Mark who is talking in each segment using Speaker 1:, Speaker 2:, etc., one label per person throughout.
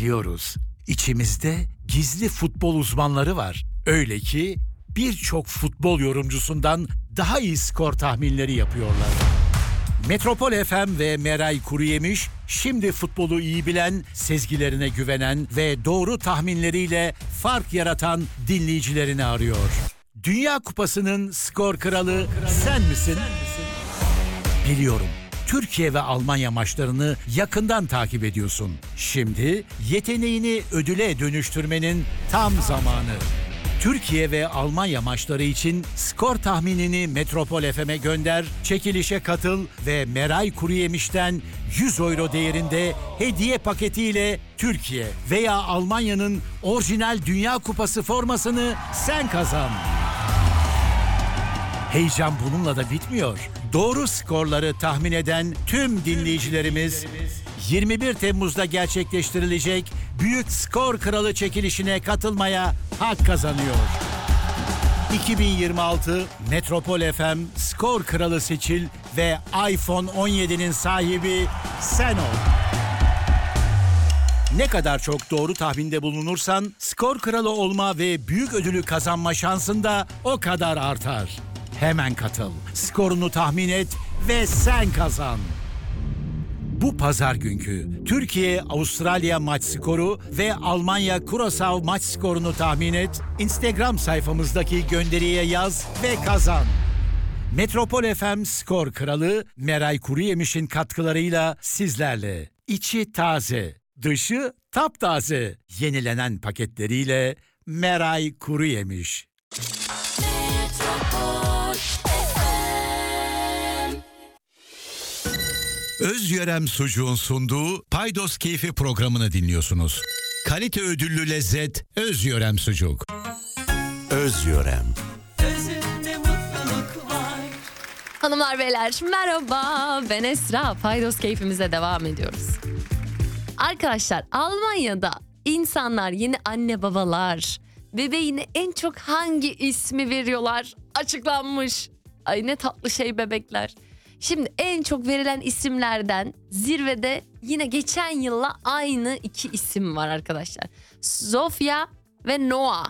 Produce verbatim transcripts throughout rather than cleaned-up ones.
Speaker 1: Biliyoruz, içimizde gizli futbol uzmanları var. Öyle ki birçok futbol yorumcusundan daha iyi skor tahminleri yapıyorlar. Metropol F M ve Meray Kuruyemiş şimdi futbolu iyi bilen, sezgilerine güvenen ve doğru tahminleriyle fark yaratan dinleyicilerini arıyor. Dünya Kupası'nın skor kralı sen misin? Biliyorum. Türkiye ve Almanya maçlarını yakından takip ediyorsun. Şimdi yeteneğini ödüle dönüştürmenin tam zamanı. Türkiye ve Almanya maçları için skor tahminini Metropol F M'e gönder, çekilişe katıl ve Meray Kuruyemiş'ten yüz euro değerinde hediye paketiyle Türkiye veya Almanya'nın orijinal Dünya Kupası formasını sen kazan. Heyecan bununla da bitmiyor. Doğru skorları tahmin eden tüm dinleyicilerimiz yirmi bir Temmuz'da gerçekleştirilecek Büyük Skor Kralı çekilişine katılmaya hak kazanıyor. iki bin yirmi altı Metropol F M Skor Kralı seçil ve iPhone on yedi'nin sahibi sen ol. Ne kadar çok doğru tahminde bulunursan skor kralı olma ve büyük ödülü kazanma şansın da o kadar artar. Hemen katıl, skorunu tahmin et ve sen kazan. Bu pazar günkü Türkiye-Avustralya maç skoru ve Almanya-Curaçao maç skorunu tahmin et, Instagram sayfamızdaki gönderiye yaz ve kazan. Metropol F M Skor Kralı Meray Kuruyemiş'in katkılarıyla sizlerle. İçi taze, dışı taptaze. Yenilenen paketleriyle Meray Kuruyemiş. Özyörem Sucuğun sunduğu Paydos Keyfi programını dinliyorsunuz. Kalite ödüllü lezzet Özyörem Sucuk.
Speaker 2: Özyörem.
Speaker 3: Özünde mutluluk var. Hanımlar beyler merhaba, ben Esra. Paydos Keyfimize devam ediyoruz. Arkadaşlar, Almanya'da insanlar, yeni anne babalar bebeğine en çok hangi ismi veriyorlar? Açıklanmış. Ay ne tatlı şey bebekler. Şimdi en çok verilen isimlerden zirvede yine geçen yılla aynı iki isim var arkadaşlar. Sofia ve Noah.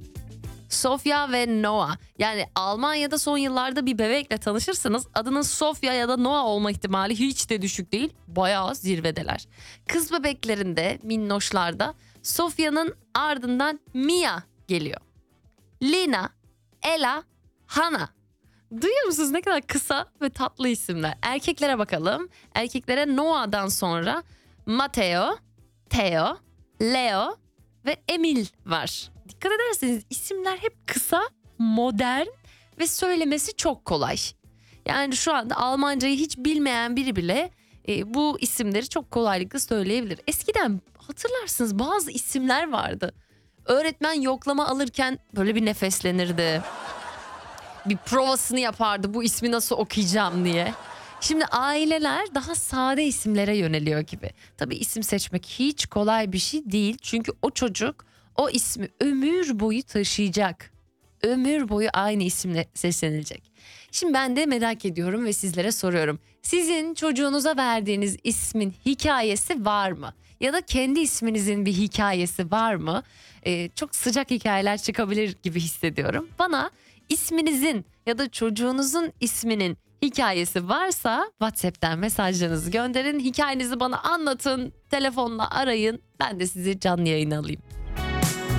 Speaker 3: Sofia ve Noah. Yani Almanya'da son yıllarda bir bebekle tanışırsanız adının Sofia ya da Noah olma ihtimali hiç de düşük değil. Bayağı zirvedeler. Kız bebeklerinde, minnoşlarda Sofia'nın ardından Mia geliyor. Lina, Ella, Hannah. Duyuyor musunuz ne kadar kısa ve tatlı isimler? Erkeklere bakalım. Erkeklere Noah'dan sonra Matteo, Theo, Leo ve Emil var. Dikkat ederseniz isimler hep kısa, modern ve söylemesi çok kolay. Yani şu anda Almancayı hiç bilmeyen biri bile e, bu isimleri çok kolaylıkla söyleyebilir. Eskiden hatırlarsınız bazı isimler vardı. Öğretmen yoklama alırken böyle bir nefeslenirdi. Bir provasını yapardı bu ismi nasıl okuyacağım diye. Şimdi aileler daha sade isimlere yöneliyor gibi. Tabii isim seçmek hiç kolay bir şey değil. Çünkü o çocuk o ismi ömür boyu taşıyacak. Ömür boyu aynı isimle seslenilecek. Şimdi ben de merak ediyorum ve sizlere soruyorum. Sizin çocuğunuza verdiğiniz ismin hikayesi var mı? Ya da kendi isminizin bir hikayesi var mı? Ee, çok sıcak hikayeler çıkabilir gibi hissediyorum. Bana isminizin ya da çocuğunuzun isminin hikayesi varsa WhatsApp'tan mesajlarınızı gönderin. Hikayenizi bana anlatın, telefonla arayın. Ben de sizi canlı yayına alayım.